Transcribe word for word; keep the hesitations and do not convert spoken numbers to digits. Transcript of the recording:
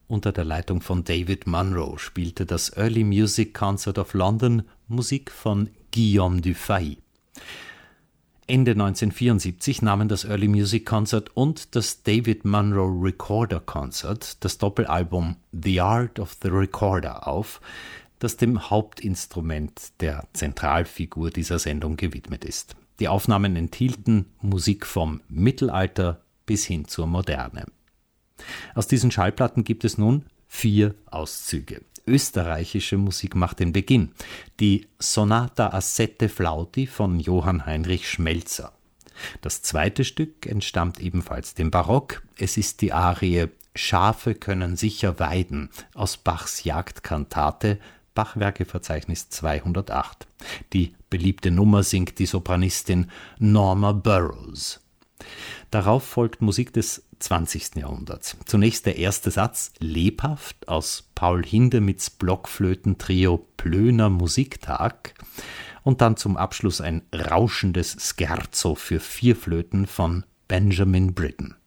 Unter der Leitung von David Munro spielte das Early Music Concert of London Musik von Guillaume Dufay. Ende neunzehnhundertvierundsiebzig nahmen das Early Music Concert und das David Munro Recorder Concert das Doppelalbum The Art of the Recorder auf, das dem Hauptinstrument der Zentralfigur dieser Sendung gewidmet ist. Die Aufnahmen enthielten Musik vom Mittelalter bis hin zur Moderne. Aus diesen Schallplatten gibt es nun vier Auszüge. Österreichische Musik macht den Beginn. Die Sonata a sette flauti von Johann Heinrich Schmelzer. Das zweite Stück entstammt ebenfalls dem Barock. Es ist die Arie Schafe können sicher weiden aus Bachs Jagdkantate, Bachwerkeverzeichnis zweihundertacht. Die beliebte Nummer singt die Sopranistin Norma Burroughs. Darauf folgt Musik des zwanzigsten Jahrhunderts. Zunächst der erste Satz, lebhaft, aus Paul Hindemiths Blockflötentrio Plöner Musiktag und dann zum Abschluss ein rauschendes Scherzo für vier Flöten von Benjamin Britten.